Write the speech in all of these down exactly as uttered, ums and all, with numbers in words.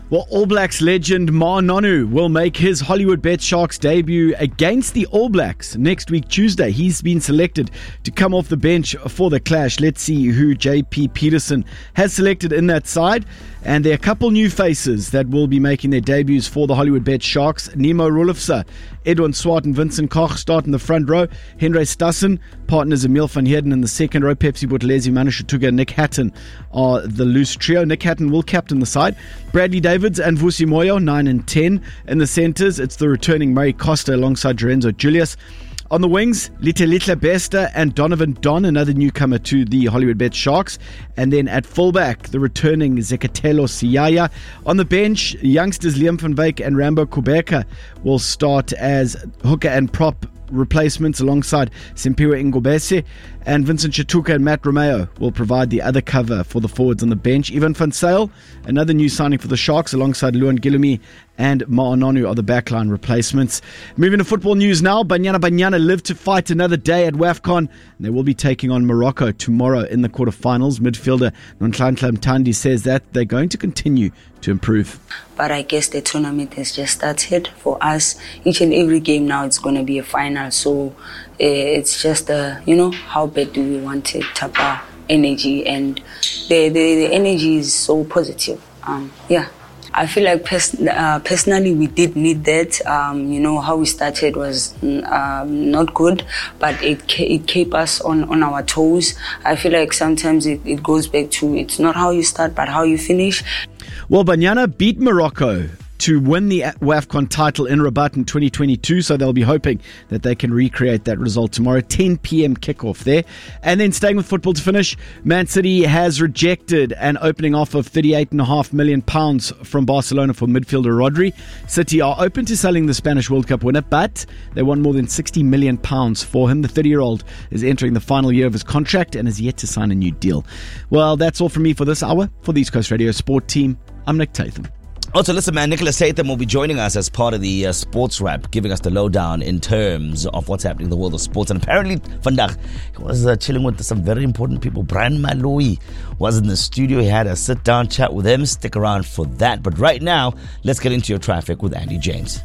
Well, All Blacks legend Ma'a Nonu will make his Hollywood Bet Sharks debut against the All Blacks next week, Tuesday. He's been selected to come off the bench for the clash. Let's see who J P Peterson has selected in that side. And there are a couple new faces that will be making their debuts for the Hollywood Bet Sharks. Nemo Rolofse, Edwin Swart and Vincent Koch start in the front row. Henry Stassen, partners Emil van Heerden in the second row. Pepsi Buthelezi, Manu Shutuga, Nick Hatton are the loose trio. Nick Hatton will captain the side. Bradley Davids and Vusi Moyo, nine and ten. In the centres, it's the returning Murray Costa alongside Lorenzo Julius. On the wings, Little Bester and Donovan Don, another newcomer to the Hollywood Bet Sharks. And then at fullback, the returning Zekatelo Siyaya. On the bench, youngsters Liam van Wyk and Rambo Kubeka will start as hooker and prop replacements alongside Simpiwe Ngobese, and Vincent Chituka and Matt Romeo will provide the other cover for the forwards on the bench. Ivan van Sail, another new signing for the Sharks, alongside Luan Gilumi and Ma'a Nonu are the backline replacements. Moving to football news now, Banyana Banyana live to fight another day at WAFCON, and they will be taking on Morocco tomorrow in the quarterfinals. Midfielder Nonhlanhla Mthandi says that they're going to continue to improve. But I guess the tournament has just started for us. Each and every game now it's going to be a final, so uh, it's just uh, you know, how bad do we want it, Tapa energy, and the, the, the energy is so positive. Um, yeah. I feel like pers- uh, personally we did need that. Um, you know, how we started was um, not good, but it ca- it kept us on, on our toes. I feel like sometimes it, it goes back to it's not how you start, but how you finish. Well, Banyana beat Morocco to win the WAFCON title in Rabat in twenty twenty-two, so they'll be hoping that they can recreate that result tomorrow. ten p.m. kickoff there. And then staying with football to finish, Man City has rejected an opening offer of thirty-eight point five million pounds from Barcelona for midfielder Rodri. City are open to selling the Spanish World Cup winner, but they want more than sixty million pounds for him. The thirty-year-old is entering the final year of his contract and has yet to sign a new deal. Well, that's all from me for this hour. For the East Coast Radio Sport team, I'm Nick Tatham. Also, listen, man, Nicholas Tatham will be joining us as part of the uh, Sports Wrap, giving us the lowdown in terms of what's happening in the world of sports. And apparently, vandag, he was uh, chilling with some very important people. Brian Malloy was in the studio. He had a sit-down chat with him. Stick around for that. But right now, let's get into your traffic with Andy James.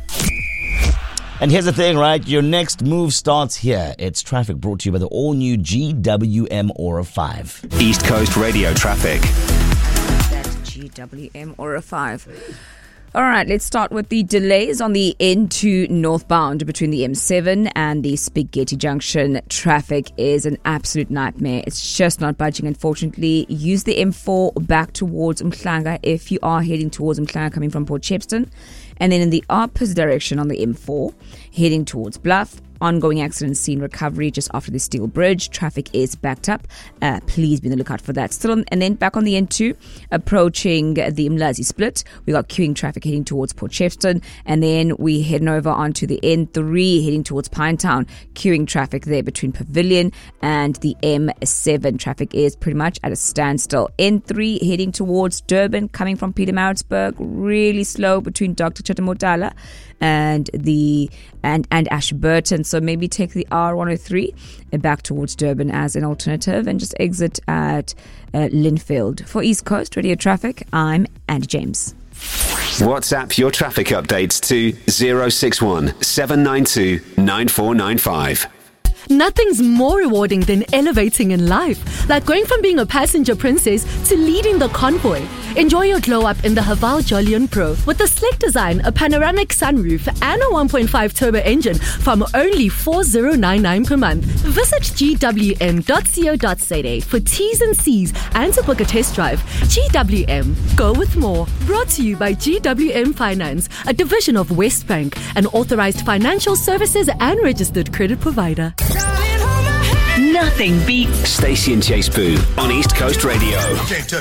And here's the thing, right? Your next move starts here. It's traffic brought to you by the all-new G W M Aura five. East Coast Radio traffic. G W M Aura five. All right, let's start with the delays on the N two northbound between the M seven and the Spaghetti Junction. Traffic is an absolute nightmare. It's just not budging, unfortunately. Use the M four back towards Umhlanga if you are heading towards Umhlanga coming from Port Shepstone. And then in the opposite direction on the M four, heading towards Bluff. Ongoing accident scene recovery just after the Steel Bridge. Traffic is backed up. Uh, please be on the lookout for that. Still, on, and then back on the N two, approaching the Mlazi split, we got queuing traffic heading towards Port Shepstone, and then we heading over onto the N three heading towards Pinetown. Queuing traffic there between Pavilion and the M seven. Traffic is pretty much at a standstill. N three heading towards Durban, coming from Pietermaritzburg, really slow between Doctor Chitamotala and the and and Ashburton. So maybe take the R one oh three back towards Durban as an alternative and just exit at uh, Linfield. For East Coast Radio Traffic, I'm Andy James. WhatsApp your traffic updates to zero six one seven nine two nine four nine five. Nothing's more rewarding than elevating in life, like going from being a passenger princess to leading the convoy. Enjoy your glow up in the Haval Jolion Pro with a slick design, a panoramic sunroof, and a one point five turbo engine from only four thousand ninety-nine per month. Visit g w m dot co dot z a for T's and C's and to book a test drive. G W M, go with more. Brought to you by G W M Finance, a division of Westbank, an authorized financial services and registered credit provider. Nothing beats Stacey and Chase Boo on East Coast Radio.